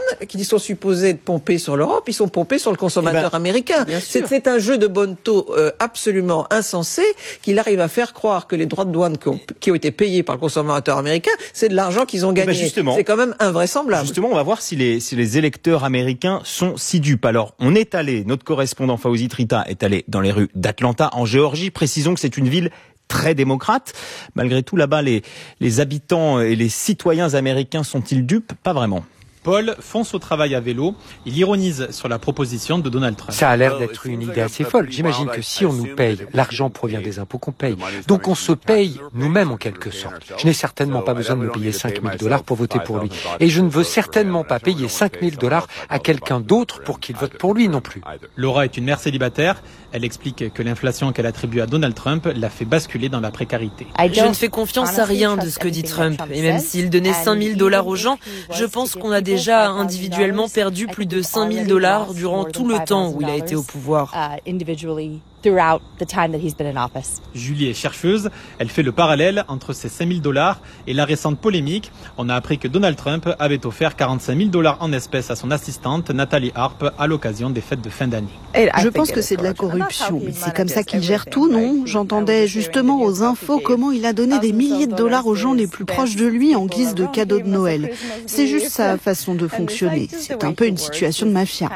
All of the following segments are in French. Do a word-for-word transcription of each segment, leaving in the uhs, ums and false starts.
qui sont supposés être pompés sur l'Europe, ils sont pompés sur le consommateur eh ben, américain. C'est, c'est un jeu de bonneteau euh, absolument insensé qu'il arrive à faire croire que les droits de douane qui ont, qui ont été payés par le consommateur américain, c'est de l'argent qu'ils ont gagné. Eh ben c'est quand même invraisemblable. Justement, on va voir si les, si les électeurs américains sont si dupes. Alors, on est allé, notre correspondant Fawzi Trita est allé dans les rues d'Atlanta, en Géorgie. Précisons que c'est une ville très démocrate. Malgré tout, là-bas, les, les habitants et les citoyens américains sont-ils dupes? Pas vraiment. Paul fonce au travail à vélo. Il ironise sur la proposition de Donald Trump. Ça a l'air d'être une idée assez folle. J'imagine que si on nous paye, l'argent provient des impôts qu'on paye. Donc on se paye nous-mêmes en quelque sorte. Je n'ai certainement pas besoin de me payer cinq mille dollars pour voter pour lui. Et je ne veux certainement pas payer cinq mille dollars à quelqu'un d'autre pour qu'il vote pour lui non plus. Laura est une mère célibataire. Elle explique que l'inflation qu'elle attribue à Donald Trump l'a fait basculer dans la précarité. Je ne fais confiance à rien de ce que dit Trump. Et même s'il donnait cinq mille dollars aux gens, je pense qu'on a déjà individuellement perdu plus de cinq mille dollars durant tout le temps où il a été au pouvoir. Julie est chercheuse. Elle fait le parallèle entre ces cinq mille dollars et la récente polémique. On a appris que Donald Trump avait offert quarante-cinq mille dollars en espèces à son assistante Nathalie Harp à l'occasion des fêtes de fin d'année. Je pense que c'est de la corruption. Mais c'est comme ça qu'il gère tout, non? J'entendais justement aux infos comment il a donné des milliers de dollars aux gens les plus proches de lui en guise de cadeau de Noël. C'est juste sa façon de fonctionner. C'est un peu une situation de mafia.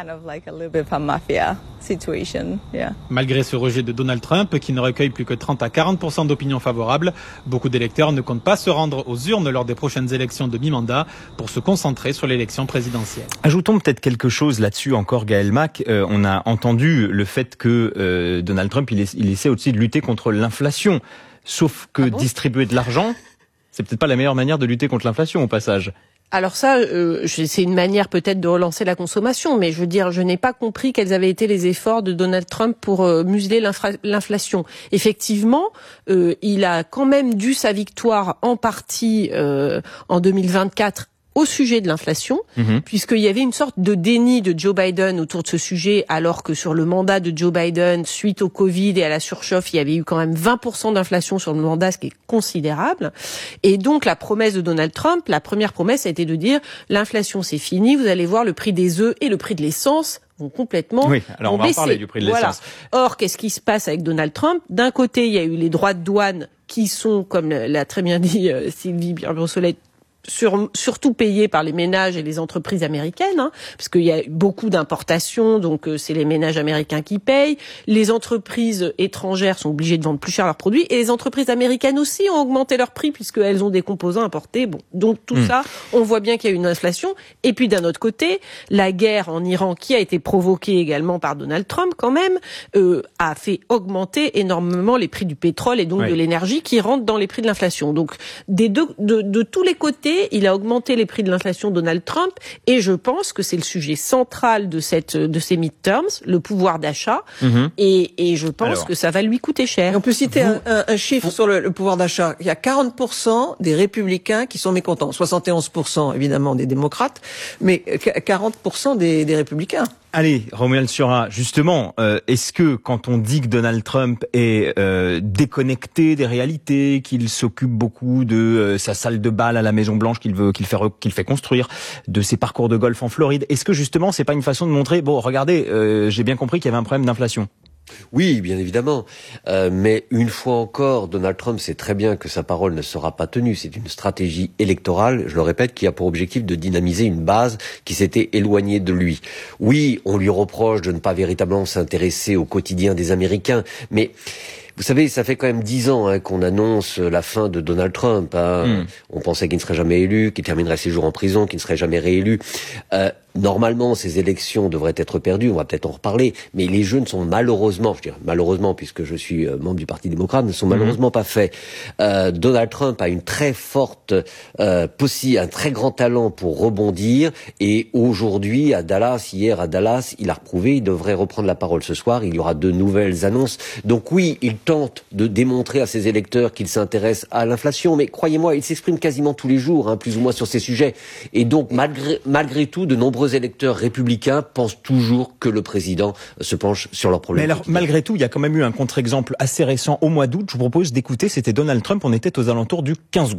Malgré ce rejet de Donald Trump, qui ne recueille plus que trente à quarante pour cent d'opinions favorables, beaucoup d'électeurs ne comptent pas se rendre aux urnes lors des prochaines élections de mi-mandat pour se concentrer sur l'élection présidentielle. Ajoutons peut-être quelque chose là-dessus encore, Gaël Mac. Euh, on a entendu le fait que euh, Donald Trump, il, il essaie aussi de lutter contre l'inflation. Sauf que ah bon distribuer de l'argent, c'est peut-être pas la meilleure manière de lutter contre l'inflation au passage. Alors ça, euh, c'est une manière peut-être de relancer la consommation, mais je veux dire, je n'ai pas compris quels avaient été les efforts de Donald Trump pour euh, museler l'inflation. Effectivement, euh, il a quand même dû sa victoire en partie euh, en deux mille vingt-quatre au sujet de l'inflation, mmh. puisqu'il y avait une sorte de déni de Joe Biden autour de ce sujet, alors que sur le mandat de Joe Biden, suite au Covid et à la surchauffe, il y avait eu quand même vingt pour cent d'inflation sur le mandat, ce qui est considérable. Et donc, la promesse de Donald Trump, la première promesse a été de dire, l'inflation c'est fini, vous allez voir le prix des œufs et le prix de l'essence vont complètement Oui, alors on va en parler du prix de l'essence. Voilà. Or, qu'est-ce qui se passe avec Donald Trump? D'un côté, il y a eu les droits de douane qui sont, comme l'a très bien dit euh, Sylvie Brossolet, Sur, surtout payés par les ménages et les entreprises américaines, hein, parce qu'il y a beaucoup d'importations, donc euh, c'est les ménages américains qui payent. Les entreprises étrangères sont obligées de vendre plus cher leurs produits, et les entreprises américaines aussi ont augmenté leurs prix puisqu'elles ont des composants importés. Bon, donc tout mmh. ça, on voit bien qu'il y a une inflation. Et puis d'un autre côté, la guerre en Iran, qui a été provoquée également par Donald Trump, quand même, euh, a fait augmenter énormément les prix du pétrole et donc oui. de l'énergie, qui rentrent dans les prix de l'inflation. Donc des deux, de, de tous les côtés, il a augmenté les prix de l'inflation, Donald Trump, et je pense que c'est le sujet central de cette de ces midterms, le pouvoir d'achat, mmh. et, et je pense Alors. que ça va lui coûter cher. Et on peut citer un, un, un chiffre sur le, le pouvoir d'achat. Il y a quarante pour cent des républicains qui sont mécontents, soixante et onze pour cent évidemment des démocrates, mais quarante pour cent des, des républicains. Allez, Romuald Siora, justement, euh, est-ce que quand on dit que Donald Trump est euh, déconnecté des réalités, qu'il s'occupe beaucoup de euh, sa salle de bal à la Maison-Blanche qu'il veut qu'il fait qu'il fait construire, de ses parcours de golf en Floride, est-ce que justement c'est pas une façon de montrer bon, regardez, euh, j'ai bien compris qu'il y avait un problème d'inflation? Oui, bien évidemment. Euh, mais une fois encore, Donald Trump sait très bien que sa parole ne sera pas tenue. C'est une stratégie électorale, je le répète, qui a pour objectif de dynamiser une base qui s'était éloignée de lui. Oui, on lui reproche de ne pas véritablement s'intéresser au quotidien des Américains, mais vous savez, ça fait quand même dix ans hein, qu'on annonce la fin de Donald Trump. Hein. Mm. On pensait qu'il ne serait jamais élu, qu'il terminerait ses jours en prison, qu'il ne serait jamais réélu. Euh, Normalement, ces élections devraient être perdues, on va peut-être en reparler, mais les jeux ne sont malheureusement, je dirais malheureusement puisque je suis membre du Parti démocrate, ne sont malheureusement pas faits. Euh, Donald Trump a une très forte, euh, possi, un très grand talent pour rebondir, et aujourd'hui à Dallas, hier à Dallas, il a reprouvé, il devrait reprendre la parole ce soir, il y aura de nouvelles annonces. Donc oui, il tente de démontrer à ses électeurs qu'il s'intéresse à l'inflation, mais croyez-moi, il s'exprime quasiment tous les jours, hein, plus ou moins sur ces sujets, et donc malgré, malgré tout, de nombreux électeurs républicains pensent toujours que le président se penche sur leurs problèmes. Mais alors, malgré tout, il y a quand même eu un contre-exemple assez récent au mois d'août. Je vous propose d'écouter, c'était Donald Trump, on était aux alentours du quinze août.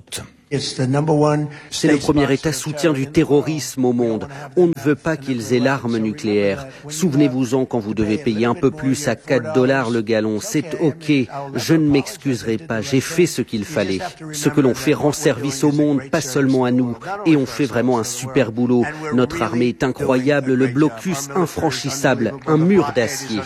C'est le premier État soutien du terrorisme au monde. On ne veut pas qu'ils aient l'arme nucléaire. Souvenez-vous-en quand vous devez payer un peu plus à quatre dollars le gallon. C'est OK. Je ne m'excuserai pas. J'ai fait ce qu'il fallait. Ce que l'on fait rend service au monde, pas seulement à nous. Et on fait vraiment un super boulot. Notre armée est incroyable, le blocus infranchissable, un mur d'acier.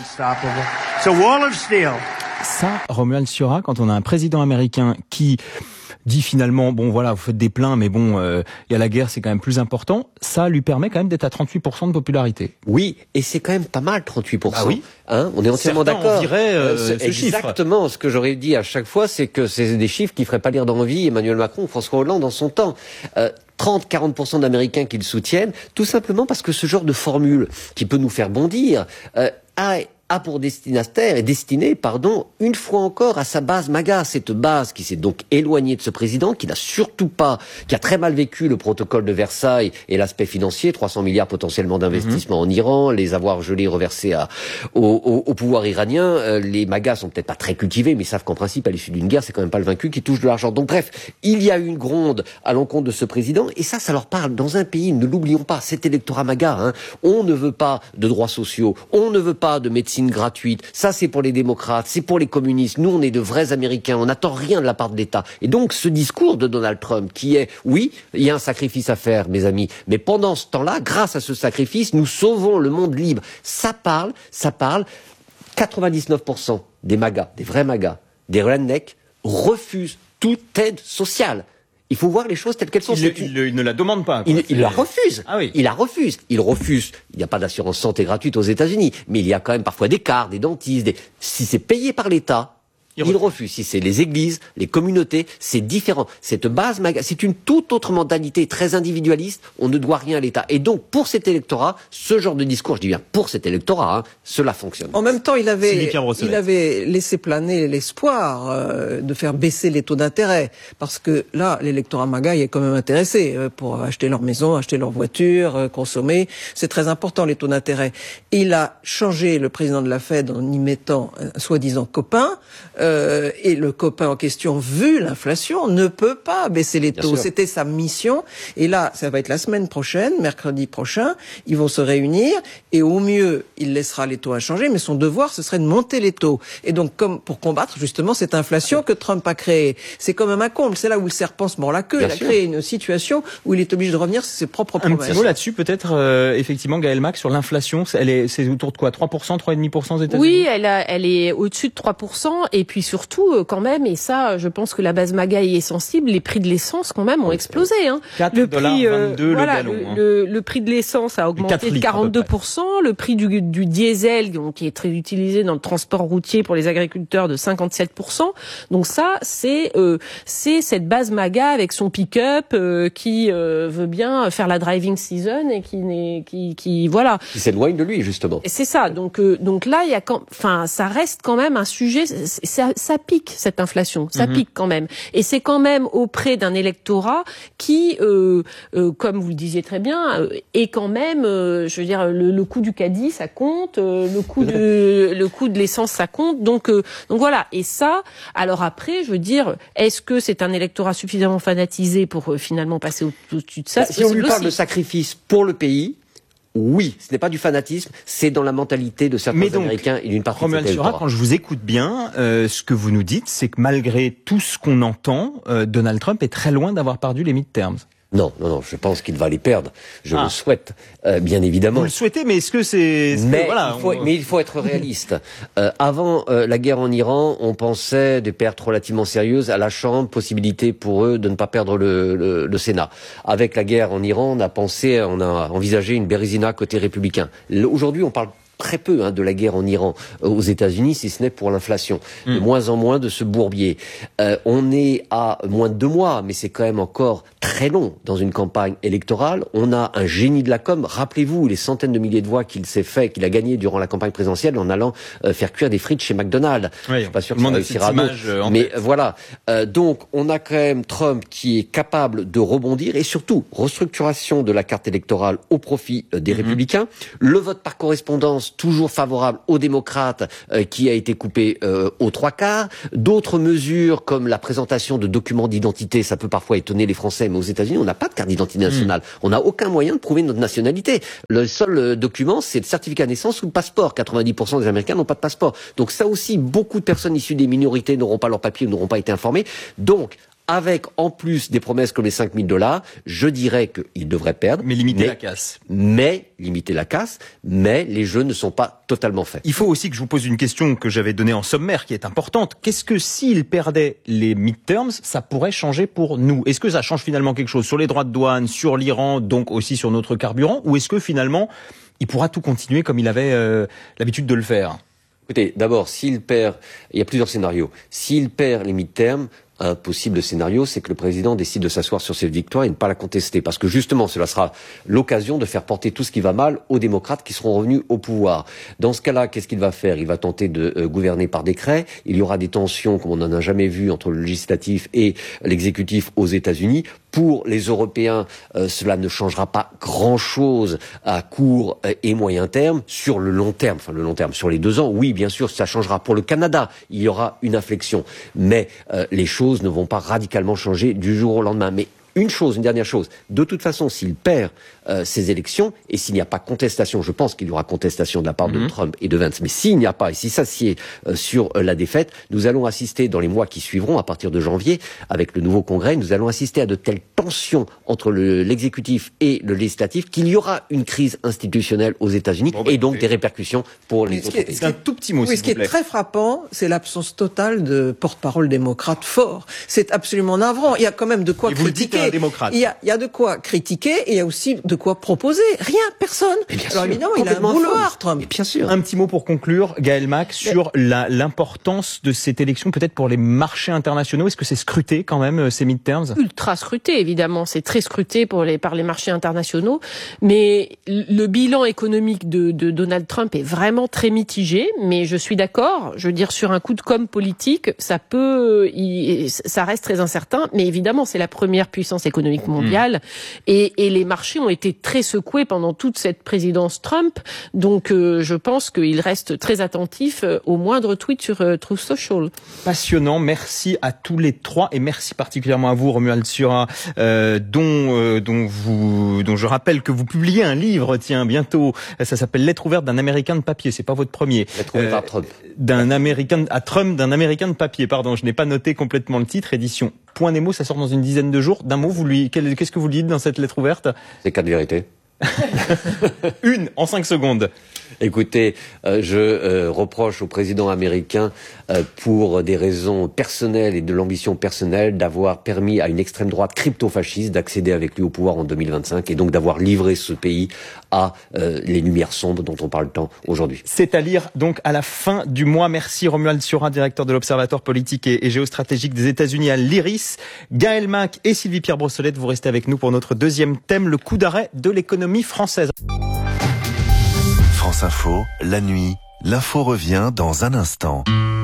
Ça, Romuald Sciorra, quand on a un président américain qui dit finalement, bon voilà, vous faites des pleins, mais bon, il euh, y a la guerre, c'est quand même plus important, ça lui permet quand même d'être à trente-huit pour cent de popularité. Oui, et c'est quand même pas mal, trente-huit pour cent. Ah oui. Hein, on est entièrement Certains d'accord. On dirait euh, euh, ce exactement chiffre. Ce que j'aurais dit à chaque fois, c'est que c'est des chiffres qui feraient pas lire d'envie Emmanuel Macron ou François Hollande dans son temps. Euh, trente à quarante pour cent d'Américains qui le soutiennent, tout simplement parce que ce genre de formule qui peut nous faire bondir euh, a a pour destinataire et destiné, pardon, une fois encore à sa base MAGA, cette base qui s'est donc éloignée de ce président, qui n'a surtout pas, qui a très mal vécu le protocole de Versailles et l'aspect financier, trois cents milliards potentiellement d'investissement mmh. en Iran, les avoirs gelés reversés à, au, au, au pouvoir iranien. Euh, les MAGA sont peut-être pas très cultivés, mais savent qu'en principe, à l'issue d'une guerre, c'est quand même pas le vaincu qui touche de l'argent. Donc bref, il y a eu une gronde à l'encontre de ce président, et ça, ça leur parle dans un pays, ne l'oublions pas, cet électorat MAGA, hein, on ne veut pas de droits sociaux, on ne veut pas de médecine gratuite, ça c'est pour les démocrates, c'est pour les communistes, nous on est de vrais Américains, on n'attend rien de la part de l'État. Et donc ce discours de Donald Trump qui est, oui, il y a un sacrifice à faire mes amis, mais pendant ce temps-là, grâce à ce sacrifice, nous sauvons le monde libre. Ça parle, ça parle, quatre-vingt-dix-neuf pour cent des MAGA, des vrais MAGA, des rednecks, refusent toute aide sociale. Il faut voir les choses telles qu'elles sont. Il, il, il ne la demande pas. Il, il la refuse. Ah oui. Il la refuse. Il refuse. Il n'y a pas d'assurance santé gratuite aux États-Unis, mais il y a quand même parfois des cars, des dentistes. Des... Si c'est payé par l'État, il, il refuse. refuse. Si c'est les églises, les communautés, c'est différent. Cette base, c'est une toute autre mentalité très individualiste. On ne doit rien à l'État. Et donc, pour cet électorat, ce genre de discours, je dis bien pour cet électorat, hein, cela fonctionne. En même temps, il avait, il avait laissé planer l'espoir euh, de faire baisser les taux d'intérêt. Parce que là, l'électorat MAGA est quand même intéressé euh, pour acheter leur maison, acheter leur voiture, euh, consommer. C'est très important, les taux d'intérêt. Il a changé le président de la Fed en y mettant un soi-disant copain. Euh, Euh, et le copain en question, vu l'inflation, ne peut pas baisser les taux. C'était sa mission. Et là, ça va être la semaine prochaine, mercredi prochain, ils vont se réunir et au mieux, il laissera les taux inchangés, mais son devoir, ce serait de monter les taux. Et donc, comme pour combattre justement cette inflation que Trump a créée, c'est quand même un comble. C'est là où le serpent se mord la queue. Bien il a sûr. créé une situation où il est obligé de revenir sur ses propres promesses. Un petit mot là-dessus, peut-être, euh, effectivement, Gaël Mac, sur l'inflation. Elle est, c'est autour de quoi, trois pour cent, trois virgule cinq pour cent aux États-Unis? Oui, elle, a, elle est au-dessus de trois pour cent. Et puis surtout, quand même, et ça, je pense que la base MAGA y est sensible, les prix de l'essence, quand même, ont explosé. Hein. quatre dollars vingt-deux euh, voilà, le gallon. Hein. Le, le prix de l'essence a augmenté de quarante-deux pour cent. Le prix du, du diesel, donc, qui est très utilisé dans le transport routier pour les agriculteurs, de cinquante-sept pour cent. Donc ça, c'est euh, c'est cette base MAGA avec son pick-up euh, qui euh, veut bien faire la driving season et qui n'est qui qui voilà. Qui s'éloigne de lui justement. C'est ça. Donc euh, donc là, il y a quand, enfin, ça reste quand même un sujet. Ça, ça pique cette inflation, ça mm-hmm. pique quand même. Et c'est quand même auprès d'un électorat qui, euh, euh, comme vous le disiez très bien, euh, est quand même, euh, je veux dire, le, le coût du caddie, ça compte, euh, le coût de le coût de l'essence, ça compte. Donc euh, donc voilà. Et ça, alors après, je veux dire, est-ce que c'est un électorat suffisamment fanatisé pour euh, finalement passer au- au-dessus de ça? Bah, si on lui parle de sacrifice pour le pays, oui, ce n'est pas du fanatisme, c'est dans la mentalité de certains Mais donc, Américains et d'une partie Romuald de cet Sciorra, électorat. quand je vous écoute bien, euh, ce que vous nous dites, c'est que malgré tout ce qu'on entend, euh, Donald Trump est très loin d'avoir perdu les midterms. Non, non, non, je pense qu'il va les perdre. Je Ah. le souhaite, euh, bien évidemment. Vous le souhaitez, mais est-ce que c'est... est-ce que, Mais, voilà, il faut, on- mais il faut être réaliste. Euh, avant euh, la guerre en Iran, on pensait des pertes relativement sérieuses à la Chambre, possibilité pour eux de ne pas perdre le, le, le Sénat. Avec la guerre en Iran, on a pensé, on a envisagé une Bérésina côté républicain. L- Aujourd'hui, on parle très peu hein, de la guerre en Iran euh, aux États-Unis, si ce n'est pour l'inflation. Mm. De moins en moins de ce bourbier. Euh, on est à moins de deux mois, mais c'est quand même encore très long dans une campagne électorale. On a un génie de la com. Rappelez-vous les centaines de milliers de voix qu'il s'est fait, qu'il a gagné durant la campagne présidentielle en allant euh, faire cuire des frites chez McDonald's. Oui, Je suis pas sûr tout le que ça monde a réussira cette à image, d'autres. euh, en Mais tête. euh, voilà. Euh, donc, on a quand même Trump qui est capable de rebondir et surtout restructuration de la carte électorale au profit euh, des Mm-hmm. républicains. Le vote par correspondance défense toujours favorable aux démocrates euh, qui a été coupée euh, aux trois quarts. D'autres mesures comme la présentation de documents d'identité, ça peut parfois étonner les Français, mais aux États-Unis, on n'a pas de carte d'identité nationale. Mmh. On n'a aucun moyen de prouver notre nationalité. Le seul euh, document, c'est le certificat de naissance ou le passeport. quatre-vingt-dix pour cent des Américains n'ont pas de passeport. Donc ça aussi, beaucoup de personnes issues des minorités n'auront pas leur papier ou n'auront pas été informées. Donc, avec en plus des promesses comme les cinq mille dollars, je dirais qu'ils devraient perdre. Mais limiter mais, la casse. Mais, limiter la casse, mais les jeux ne sont pas totalement faits. Il faut aussi que je vous pose une question que j'avais donnée en sommaire, qui est importante. Qu'est-ce que s'ils perdaient les midterms, ça pourrait changer pour nous? Est-ce que ça change finalement quelque chose sur les droits de douane, sur l'Iran, donc aussi sur notre carburant? Ou est-ce que finalement, il pourra tout continuer comme il avait euh, l'habitude de le faire? Écoutez, d'abord, s'il perd, il y a plusieurs scénarios. S'il perd les midterms, un possible scénario, c'est que le président décide de s'asseoir sur cette victoire et ne pas la contester. Parce que justement, cela sera l'occasion de faire porter tout ce qui va mal aux démocrates qui seront revenus au pouvoir. Dans ce cas-là, qu'est-ce qu'il va faire? Il va tenter de euh, gouverner par décret. Il y aura des tensions, comme on n'en a jamais vu, entre le législatif et l'exécutif aux États-Unis. Pour les Européens, euh, cela ne changera pas grand-chose à court euh, et moyen terme. Sur le long terme, enfin le long terme, sur les deux ans, oui, bien sûr, ça changera. Pour le Canada, il y aura une inflexion. Mais euh, les choses ne vont pas radicalement changer du jour au lendemain. Mais une chose, une dernière chose, de toute façon, s'il perd euh, ces élections, et s'il n'y a pas contestation, je pense qu'il y aura contestation de la part mmh. de Trump et de Vance, mais s'il n'y a pas, et si ça s'y est euh, sur euh, la défaite, nous allons assister dans les mois qui suivront, à partir de janvier, avec le nouveau Congrès, nous allons assister à de telles tensions entre le, l'exécutif et le législatif qu'il y aura une crise institutionnelle aux États-Unis bon, bah, et donc des répercussions pour les autres pays. C'est un tout petit mot, oui, s'il ce qui vous plaît. est très frappant, c'est l'absence totale de porte-parole démocrate fort. C'est absolument navrant. Il y a quand même de quoi et critiquer. Un démocrate. Il y a, il y a de quoi critiquer et il y a aussi de quoi proposer. Rien, personne. Alors sûr, évidemment, il a un boulevard, Trump. Bien sûr. Un petit mot pour conclure, Gaël Mac, sur Mais... la, l'importance de cette élection peut-être pour les marchés internationaux. Est-ce que c'est scruté quand même, ces midterms? Ultra scruté, évidemment. C'est très scruté pour les, par les marchés internationaux. Mais le bilan économique de, de Donald Trump est vraiment très mitigé. Mais je suis d'accord. Je veux dire, sur un coup de com' politique, ça peut, il, ça reste très incertain. Mais évidemment, c'est la première puissance économique mondiale. Mmh. Et, et les marchés ont été très secoués pendant toute cette présidence Trump. Donc, euh, je pense qu'il reste très attentif euh, au moindre tweet sur euh, Truth Social. Passionnant. Merci à tous les trois et merci particulièrement à vous, Romuald Sura, euh, dont, euh, dont vous, dont je rappelle que vous publiez un livre, tiens, bientôt. Ça s'appelle Lettre ouverte d'un Américain de papier. C'est pas votre premier. Lettre ouverte à Trump. D'un Américain, à Trump, d'un Américain de papier. Pardon, je n'ai pas noté complètement le titre. Édition Point Nemo, ça sort dans une dizaine de jours. D'un mot, vous lui, qu'est-ce que vous dites dans cette lettre ouverte? C'est quatre vérités. Une, en cinq secondes. Écoutez, euh, je euh, reproche au président américain, euh, pour des raisons personnelles et de l'ambition personnelle, d'avoir permis à une extrême droite crypto-fasciste d'accéder avec lui au pouvoir en deux mille vingt-cinq et donc d'avoir livré ce pays à euh, les lumières sombres dont on parle tant aujourd'hui. C'est à lire donc à la fin du mois. Merci Romuald Sura, directeur de l'Observatoire politique et, et géostratégique des États-Unis à l'Iris. Gaël Mac et Sylvie Pierre Brossolette, vous restez avec nous pour notre deuxième thème, le coup d'arrêt de l'économie française. France Info, la nuit, l'info revient dans un instant.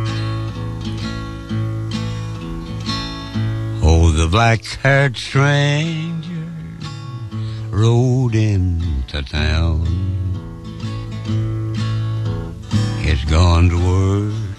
Oh, the black-haired stranger rode into town. He's gone to work